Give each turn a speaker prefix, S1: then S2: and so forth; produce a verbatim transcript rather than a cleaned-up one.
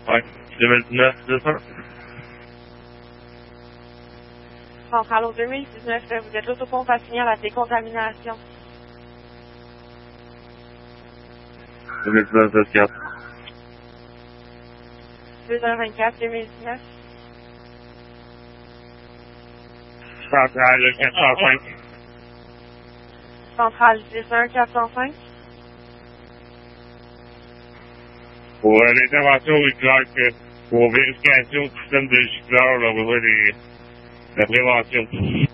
S1: Ouais, deux mille dix-neuf, c'est ça?
S2: Centrale au deux mille dix-neuf, vous êtes l'autopompe à signal à décontamination.
S1: deux mille dix-neuf, vingt-quatre.
S2: deux heures vingt-quatre, deux mille dix-neuf.
S1: Centrale quatre cent cinq.
S2: Centrale dix un quatre cent cinq.
S1: Pour euh, l'intervention auriculaire, pour vérification du système de gicleur, là, on va voir les, la prévention.